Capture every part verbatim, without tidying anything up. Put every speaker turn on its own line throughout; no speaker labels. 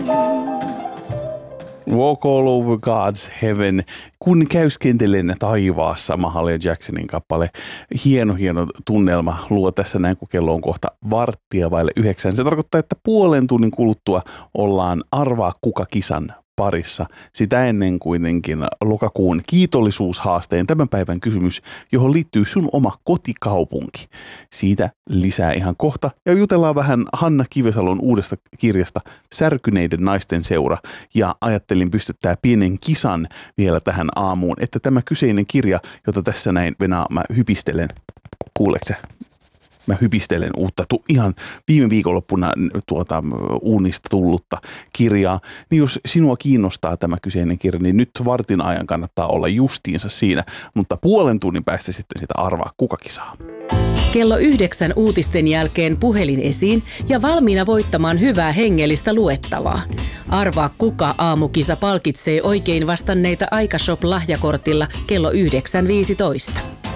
Walk All Over God's Heaven, kun käyskentelen taivaassa, Mahalia Jacksonin kappale. Hieno, hieno tunnelma luo tässä näin, kun kello on kohta varttia vaille yhdeksän. Se tarkoittaa, että puolen tunnin kuluttua ollaan Arvaa kuka kisan parissa. Sitä ennen kuitenkin lokakuun kiitollisuushaasteen tämän päivän kysymys, johon liittyy sun oma kotikaupunki. Siitä lisää ihan kohta. Ja jutellaan vähän Hanna Kivesalon uudesta kirjasta Särkyneiden naisten seura. Ja ajattelin pystyttää pienen kisan vielä tähän aamuun, että tämä kyseinen kirja, jota tässä näin Venä, mä hypistelen. Kuuleeko sä? Mä hypistelen uutta, tu- ihan viime viikonloppuna tuota uunista tullutta kirjaa. Niin jos sinua kiinnostaa tämä kyseinen kirja, niin nyt vartin ajan kannattaa olla justiinsa siinä. Mutta puolen tunnin päästä sitten sitä Arvaa kuka kisaa.
Kello yhdeksän uutisten jälkeen puhelin esiin ja valmiina voittamaan hyvää hengellistä luettavaa. Arvaa kuka aamukisa palkitsee oikein vastanneita Aikashop-lahjakortilla kello yhdeksän viisitoista.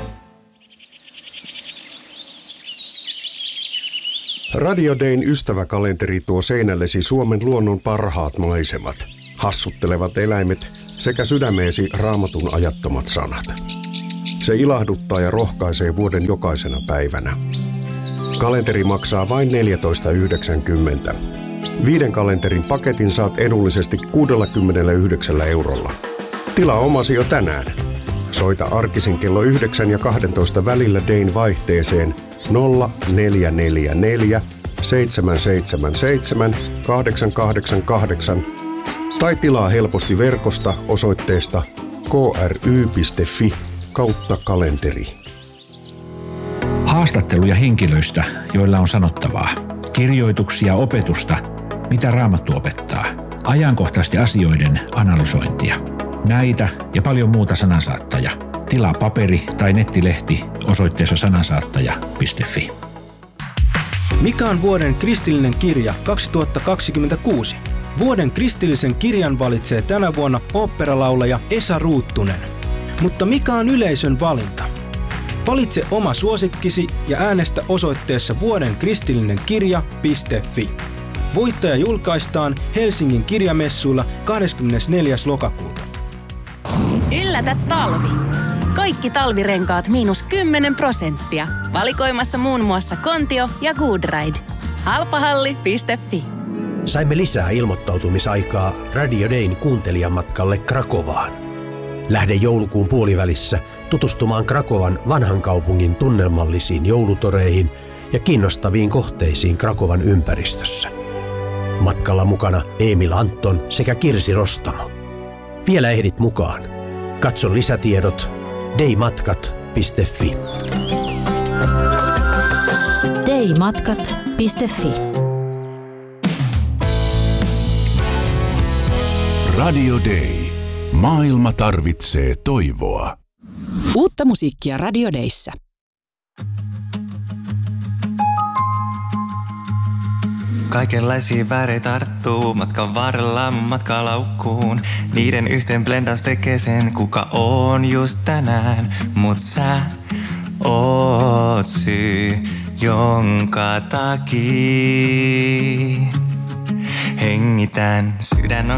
Radio Dayn ystäväkalenteri tuo seinällesi Suomen luonnon parhaat maisemat, hassuttelevat eläimet sekä sydämeesi Raamatun ajattomat sanat. Se ilahduttaa ja rohkaisee vuoden jokaisena päivänä. Kalenteri maksaa vain neljätoista yhdeksänkymmentä. Viiden kalenterin paketin saat edullisesti kuusikymmentäyhdeksän eurolla. Tilaa omasi jo tänään. Soita arkisin kello yhdeksän ja kaksitoista välillä Dayn vaihteeseen nolla neljä neljä neljä seitsemän seitsemän seitsemän kahdeksan kahdeksan kahdeksan tai tilaa helposti verkosta osoitteesta k r y piste f i kautta kalenteri.
Haastatteluja henkilöistä, joilla on sanottavaa. Kirjoituksia, opetusta, mitä Raamattu opettaa. Ajankohtaisten asioiden analysointia. Näitä ja paljon muuta sanansaattaja. Tilaa paperi- tai nettilehti osoitteessa sanansaattaja piste f i.
Mikä on vuoden kristillinen kirja kaksituhattakaksikymmentäkuusi? Vuoden kristillisen kirjan valitsee tänä vuonna oopperalaulaja Esa Ruuttunen. Mutta mikä on yleisön valinta? Valitse oma suosikkisi ja äänestä osoitteessa vuoden kristillinen kirja piste f i. Voittaja julkaistaan Helsingin kirjamessuilla kahdeskymmenesneljäs lokakuuta.
Yllätä talvi! Kaikki talvirenkaat miinus kymmenen prosenttia. Valikoimassa muun muassa Kontio ja Goodride. halpahalli piste f i.
Saimme lisää ilmoittautumisaikaa Radio Dayn kuuntelijamatkalle Krakovaan. Lähde joulukuun puolivälissä tutustumaan Krakovan vanhan kaupungin tunnelmallisiin joulutoreihin ja kiinnostaviin kohteisiin Krakovan ympäristössä. Matkalla mukana Emil Anton sekä Kirsi Rostamo. Vielä ehdit mukaan. Katso lisätiedot daymatkat piste f i.
daymatkat piste f i.
Radio Day. Maailma tarvitsee toivoa.
Uutta musiikkia Radio Dayssä.
Kaikenlaisia väreitä tarttuu matkan varrella matkalaukkuun. Niiden yhteen blendaus tekee sen, kuka on just tänään. Mut sä oot syy, jonka takia hengitän. Sydän on